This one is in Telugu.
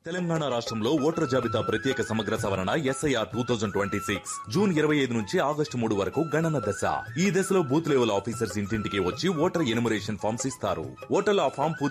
తెలంగాణ రాష్ట్రంలో ఓటర్ జాబితా ప్రత్యేక సమగ్ర సవరణ SIR 2026 జూన్ 25 నుంచి ఆగస్టు 3 వరకు గణన దశ. ఈ దశలో బూత్ లెవెల్ ఆఫీసర్స్ ఇంటింటికి వచ్చి ఓటర్ ఎనుమరేషన్ ఫామ్స్ ఇస్తారు. ఓటర్లు ఆ ఫామ్ పూర్తి